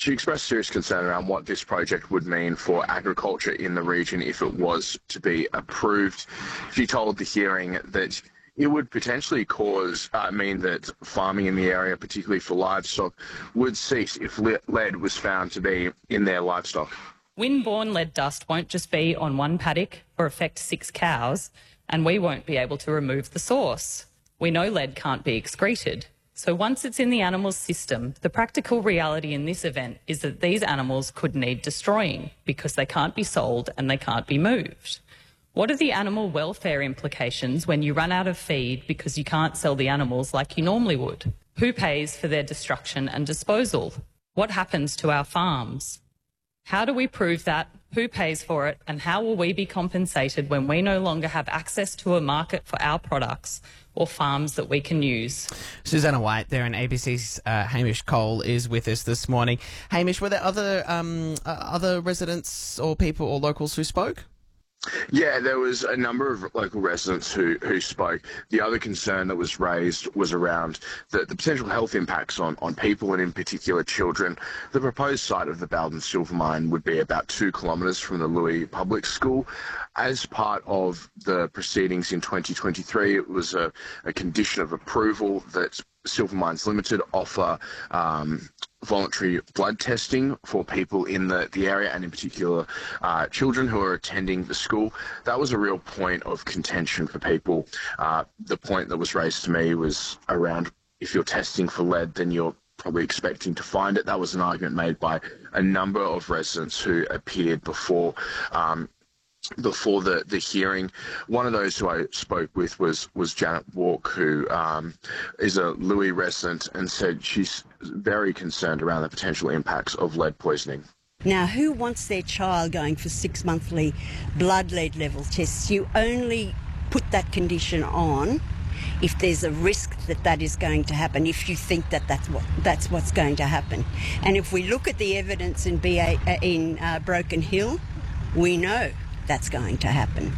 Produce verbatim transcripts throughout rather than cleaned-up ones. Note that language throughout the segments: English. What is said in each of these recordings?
she expressed serious concern around what this project would mean for agriculture in the region if it was to be approved. She told the hearing that it would potentially cause, uh, mean that farming in the area, particularly for livestock, would cease if le- lead was found to be in their livestock. Wind-borne lead dust won't just be on one paddock or affect six cows, and we won't be able to remove the source. We know lead can't be excreted. So once it's in the animal's system, the practical reality in this event is that these animals could need destroying because they can't be sold and they can't be moved. What are the animal welfare implications when you run out of feed because you can't sell the animals like you normally would? Who pays for their destruction and disposal? What happens to our farms? How do we prove that? Who pays for it? And how will we be compensated when we no longer have access to a market for our products or farms that we can use? Susanna White there, and A B C's uh, Hamish Cole is with us this morning. Hamish, were there other um, uh, other residents or people or locals who spoke? Yeah, there was a number of local residents who, who spoke. The other concern that was raised was around the, the potential health impacts on, on people and in particular children. The proposed site of the Bowden Silver Mine would be about two kilometres from the Louis Public School. As part of the proceedings in twenty twenty-three, it was a, a condition of approval that Silver Mines Limited offer um, voluntary blood testing for people in the, the area, and in particular uh, children who are attending the school. That was a real point of contention for people. Uh, the point that was raised to me was around, if you're testing for lead, then you're probably expecting to find it. That was an argument made by a number of residents who appeared before um, before the, the hearing. One of those who I spoke with was, was Janet Walk, who um, is a Louis resident, and said she's very concerned around the potential impacts of lead poisoning. Now, who wants their child going for six monthly blood lead level tests? You only put that condition on if there's a risk that that is going to happen, if you think that that's, what, that's what's going to happen. And if we look at the evidence in, B A, uh, in uh, Broken Hill, we know that's going to happen.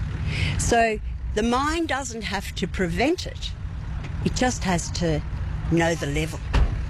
So the mine doesn't have to prevent it. It just has to know the level.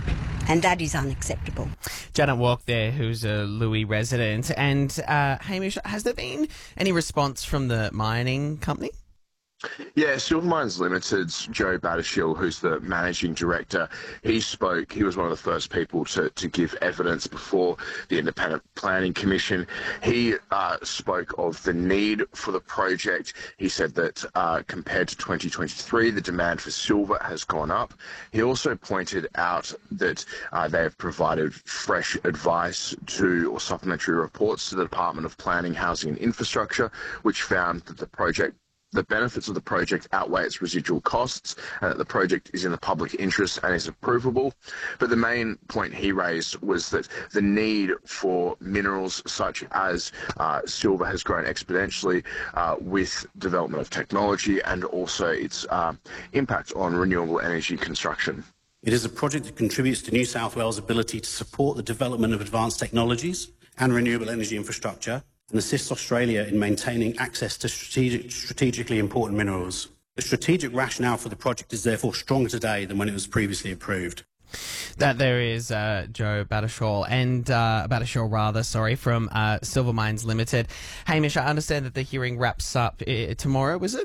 And that is unacceptable. Janet Walk there, who's a Louis resident. And uh, Hamish, has there been any response from the mining company? Yeah, Silver Mines Limited's Joe Battershill, who's the managing director, he spoke. He was one of the first people to, to give evidence before the Independent Planning Commission. He uh, spoke of the need for the project. He said that uh, compared to twenty twenty-three, the demand for silver has gone up. He also pointed out that uh, they have provided fresh advice to, or supplementary reports to the Department of Planning, Housing and Infrastructure, which found that the project the benefits of the project outweigh its residual costs, and that the project is in the public interest and is approvable. But the main point he raised was that the need for minerals such as uh, silver has grown exponentially uh, with development of technology, and also its uh, impact on renewable energy construction. It is a project that contributes to New South Wales' ability to support the development of advanced technologies and renewable energy infrastructure, and assists Australia in maintaining access to strategic, strategically important minerals. The strategic rationale for the project is therefore stronger today than when it was previously approved. That there is uh, Joe Battershaw, and uh, Battershaw rather, sorry, from uh, Silver Mines Limited. Hamish, I understand that the hearing wraps up uh, tomorrow, is it?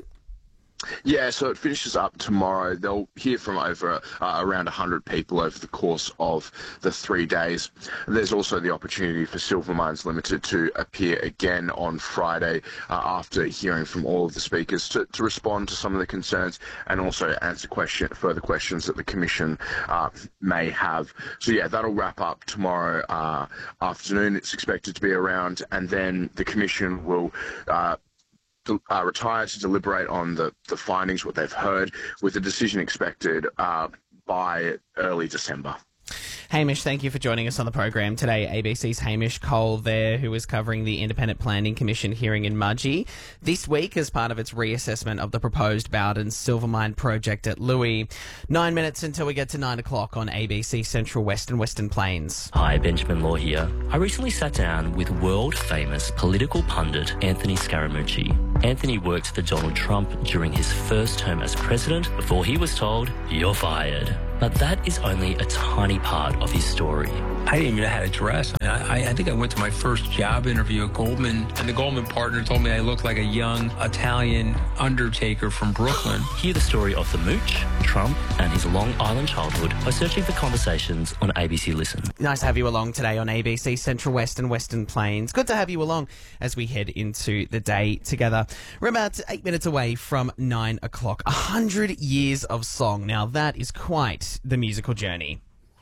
Yeah, so it finishes up tomorrow. They'll hear from over uh, around one hundred people over the course of the three days. There's also the opportunity for Silver Mines Limited to appear again on Friday uh, after hearing from all of the speakers to, to respond to some of the concerns and also answer question, further questions that the Commission uh, may have. So yeah, that'll wrap up tomorrow uh, afternoon. It's expected to be around, and then the Commission will uh, Uh, retire to deliberate on the, the findings, what they've heard, with a decision expected uh, by early December. Hamish, thank you for joining us on the program today. A B C's Hamish Cole there, who is covering the Independent Planning Commission hearing in Mudgee this week as part of its reassessment of the proposed Bowden Silver Mine project at Louis. Nine minutes until we get to nine o'clock on A B C Central West and Western Plains. Hi, Benjamin Law here. I recently sat down with world-famous political pundit Anthony Scaramucci. Anthony worked for Donald Trump during his first term as president before he was told, "You're fired." But that is only a tiny part of his story. I didn't even know how to dress. I I, I think I went to my first job interview at Goldman, and the Goldman partner told me I looked like a young Italian undertaker from Brooklyn. Hear the story of the Mooch, Trump, and his Long Island childhood by searching for Conversations on A B C Listen. Nice to have you along today on A B C Central West and Western Plains. Good to have you along as we head into the day together. We're about eight minutes away from nine o'clock. A hundred years of song. Now that is quite the musical journey.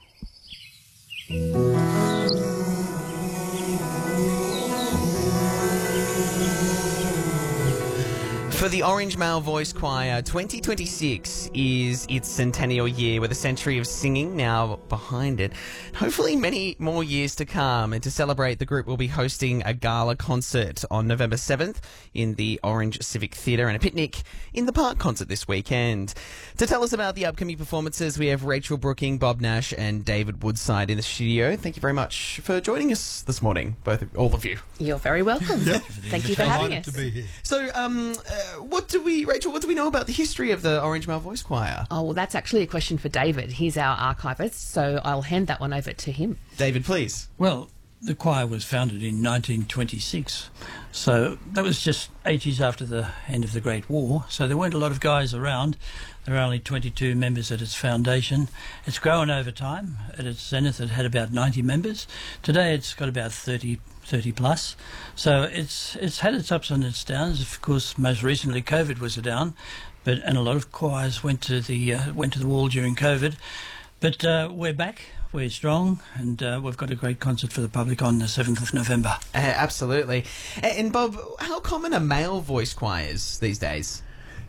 For the Orange Male Voice Choir, twenty twenty-six is its centennial year with a century of singing now behind it. Hopefully many more years to come. And to celebrate, the group will be hosting a gala concert on November seventh in the Orange Civic Theatre and a picnic in the Park concert this weekend. To tell us about the upcoming performances, we have Rachel Brooking, Bob Nash and David Woodside in the studio. Thank you very much for joining us this morning, both of, all of you. You're very welcome. Yep. Thank you for having us. To be here. So, um... Uh, what do we, Rachel, what do we know about the history of the Orange Male Voice Choir? Oh, well, that's actually a question for David. He's our archivist, so I'll hand that one over to him. David, please. Well, the choir was founded in nineteen twenty-six, so that was just eight years after the end of the Great War, so there weren't a lot of guys around. There are only twenty-two members at its foundation. It's grown over time. At its zenith, it had about ninety members. Today, it's got about thirty, thirty plus. So it's it's had its ups and its downs. Of course, most recently, COVID was a down, but and a lot of choirs went to the uh, went to the wall during COVID. But uh, we're back. We're strong, and uh, we've got a great concert for the public on the seventh of November. Uh, absolutely. And Bob, how common are male voice choirs these days?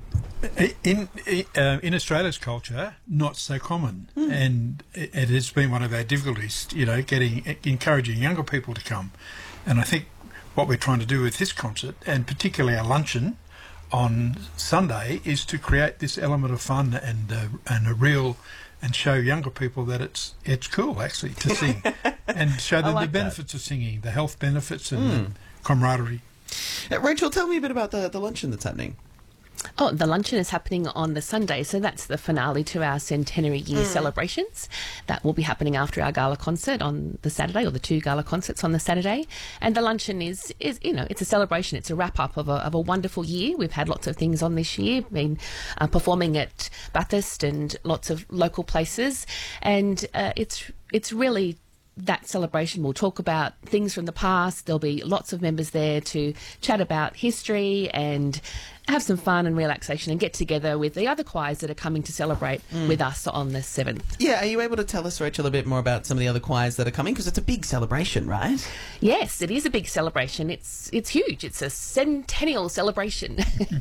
In in, uh, in Australia's culture, not so common, mm. and it, it has been one of our difficulties. You know, getting encouraging younger people to come, and I think what we're trying to do with this concert, and particularly our luncheon on Sunday, is to create this element of fun and uh, and a real. And show younger people that it's it's cool actually to sing, and show them like the benefits that. of singing, the health benefits and mm. the camaraderie. Uh, Rachel, tell me a bit about the, the luncheon that's happening. Oh, the luncheon is happening on the Sunday, so that's the finale to our centenary year mm. celebrations. That will be happening after our gala concert on the Saturday, or the two gala concerts on the Saturday. And the luncheon is, is you know, it's a celebration. It's a wrap-up of a, of a wonderful year. We've had lots of things on this year, been uh, performing at Bathurst and lots of local places. And uh, it's it's really... that celebration. We'll talk about things from the past. There'll be lots of members there to chat about history and have some fun and relaxation and get together with the other choirs that are coming to celebrate mm. with us on the seventh. Yeah, are you able to tell us, Rachel, a bit more about some of the other choirs that are coming? Because it's a big celebration, right? Yes, it is a big celebration. It's it's huge. It's a centennial celebration.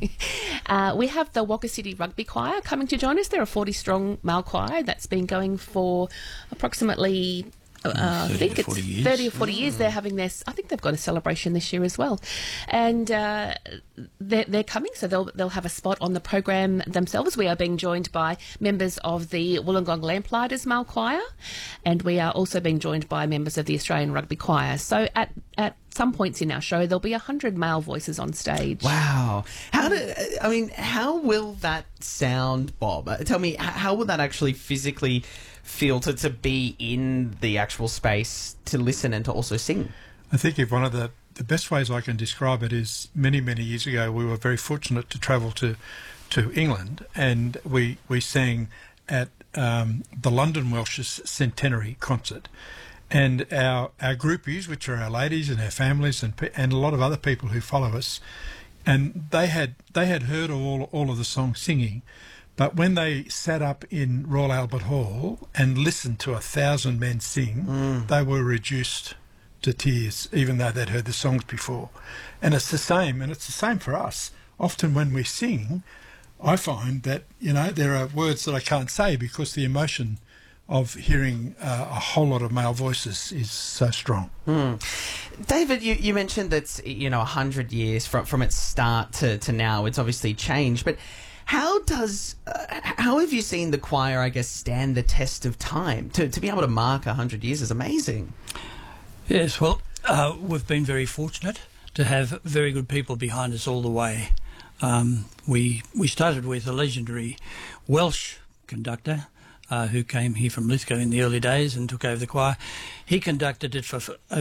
uh, we have the Wagga City Rugby Choir coming to join us. They're a forty-strong male choir that's been going for approximately... Uh, I think it's years. thirty or forty mm. years. They're having their, I think they've got a celebration this year as well, and uh, they're, they're coming, so they'll they'll have a spot on the program themselves. We are being joined by members of the Wollongong Lamplighters Male Choir, and we are also being joined by members of the Australian Rugby Choir. So at at some points in our show, there'll be a hundred male voices on stage. Wow! How do I mean? How will that sound, Bob? Uh, tell me, how will that actually physically feel to, to be in the actual space to listen and to also sing? I think if one of the, the best ways I can describe it is many, many years ago we were very fortunate to travel to to England, and we, we sang at um, the London Welsh's centenary concert. And our, our groupies, which are our ladies and our families and and a lot of other people who follow us, and they had they had heard all all of the songs singing. But when they sat up in Royal Albert Hall and listened to a thousand men sing, mm. they were reduced to tears, even though they'd heard the songs before. And it's the same, and it's the same for us. Often when we sing, I find that, you know, there are words that I can't say because the emotion of hearing uh, a whole lot of male voices is so strong. Mm. David, you, you mentioned that, you know, a hundred years from, from its start to, to now, it's obviously changed, but How does, uh, how have you seen the choir, I guess, stand the test of time? To to be able to mark one hundred years is amazing. Yes, well, uh, we've been very fortunate to have very good people behind us all the way. Um, we we started with a legendary Welsh conductor uh, who came here from Lithgow in the early days and took over the choir. He conducted it for, for over